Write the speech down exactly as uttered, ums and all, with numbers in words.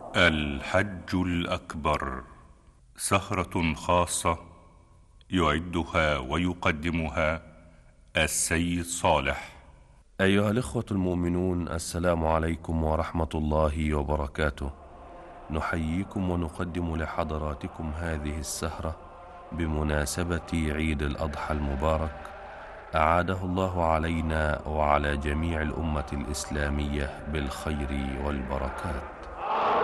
الحج الأكبر، سهرة خاصة يعدها ويقدمها السيد صالح. أيها الإخوة المؤمنون، السلام عليكم ورحمة الله وبركاته. نحييكم ونقدم لحضراتكم هذه السهرة بمناسبة عيد الأضحى المبارك، أعاده الله علينا وعلى جميع الأمة الإسلامية بالخير والبركات.